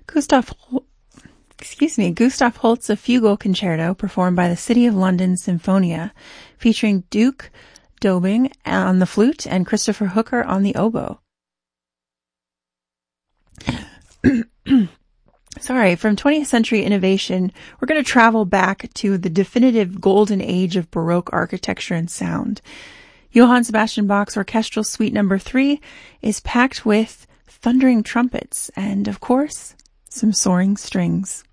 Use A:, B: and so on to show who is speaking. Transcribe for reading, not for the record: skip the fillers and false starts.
A: Gustav Holst's A Fugal Concerto, performed by the City of London Sinfonia, featuring Duke Dobing on the flute and Christopher Hooker on the oboe. From 20th century innovation, we're going to travel back to the definitive golden age of Baroque architecture and sound. Johann Sebastian Bach's Orchestral Suite No. 3 is packed with thundering trumpets and, of course, some soaring strings.